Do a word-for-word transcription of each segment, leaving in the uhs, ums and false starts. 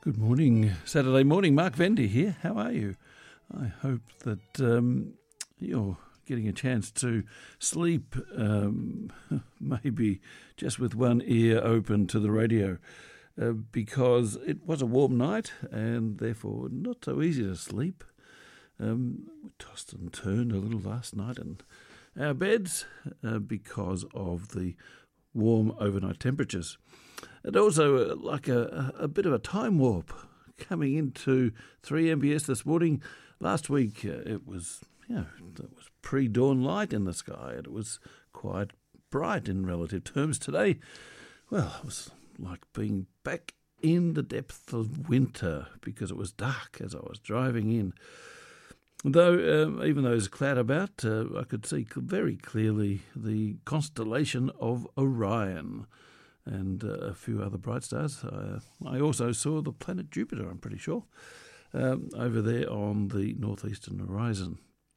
Good morning, Saturday morning. Mark Vendy here. How are you? I hope that um, you're getting a chance to sleep, um, maybe just with one ear open to the radio, uh, because it was a warm night and therefore not so easy to sleep. Um, we tossed and turned a little last night in our beds uh, because of the warm overnight temperatures. And also uh, like a, a bit of a time warp coming into three M B S this morning. Last week uh, it was, you know, it was pre-dawn light in the sky and it was quite bright in relative terms. Today, well, it was like being back in the depth of winter because it was dark as I was driving in. Though, um, even though there's a cloud about, uh, I could see very clearly the constellation of Orion and uh, a few other bright stars. Uh, I also saw the planet Jupiter, I'm pretty sure, um, over there on the northeastern horizon.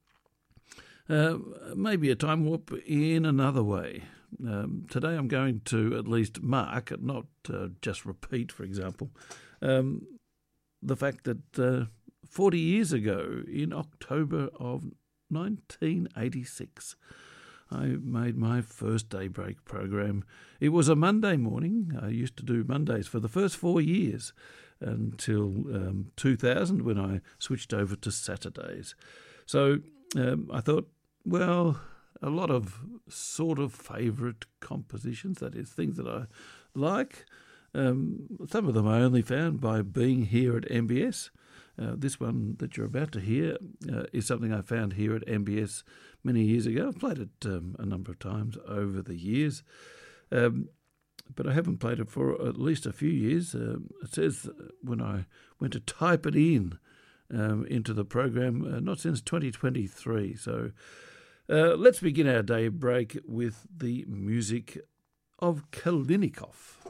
Uh, maybe a time warp in another way. Um, today I'm going to at least mark, not uh, just repeat, for example, um, the fact that uh, forty years ago, in October of nineteen eighty-six, I made my first daybreak program. It was a Monday morning. I used to do Mondays for the first four years until um, two thousand when I switched over to Saturdays. So um, I thought, well, a lot of sort of favourite compositions, that is, things that I like. Um, some of them I only found by being here at M B S. Uh, this one that you're about to hear uh, is something I found here at M B S many years ago. I've played it um, a number of times over the years, um, but I haven't played it for at least a few years. Um, it says when I went to type it in um, into the program, uh, not since twenty twenty-three. So uh, let's begin our day break with the music of Kalinikov.